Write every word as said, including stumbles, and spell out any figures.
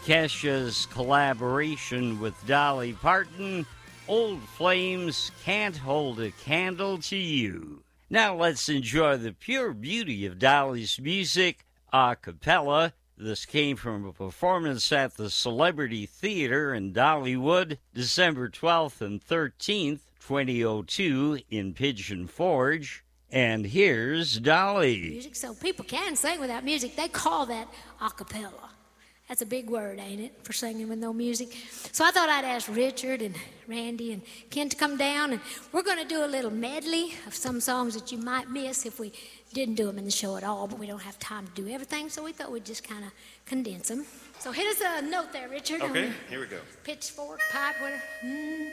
Kesha's collaboration with Dolly Parton, Old Flames Can't Hold a Candle to You. Now let's enjoy the pure beauty of Dolly's music a cappella. This came from a performance at the Celebrity Theater in Dollywood, December twelfth and thirteenth, twenty oh two, in Pigeon Forge. And here's Dolly. Music, so people can sing without music. They call that a cappella. That's a big word, ain't it, for singing with no music? So I thought I'd ask Richard and Randy and Ken to come down, and we're going to do a little medley of some songs that you might miss if we didn't do them in the show at all, but we don't have time to do everything, so we thought we'd just kind of condense them. So hit us a note there, Richard. Okay, here we go. Pitchfork, pipe, whatever. Mm.